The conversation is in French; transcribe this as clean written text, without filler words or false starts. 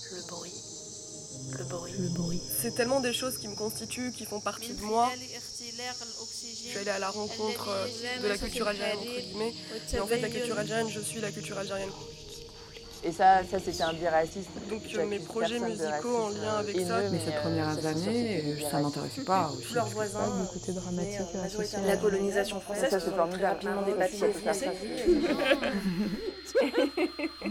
Le bruit. Le bruit. Le bruit. C'est tellement des choses qui me constituent, qui font partie de moi. Je suis allée à la rencontre de la culture algérienne, entre guillemets. Et en fait, la culture algérienne, je suis la culture algérienne. Et ça c'était un biais raciste. Donc mes projets musicaux en lien avec ça. Mais ces premières années, ça m'intéressait pas. Aussi, leurs voisins. le côté dramatique social. La colonisation française, ça c'est formidable. rapidement des papiers français.